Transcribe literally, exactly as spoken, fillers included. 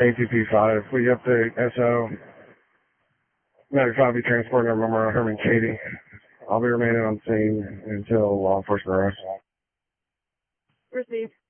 A T P five. We update S O. Medic five be transporting our Memorial Herman Katie. I'll be remaining on scene until law enforcement arrest. Received.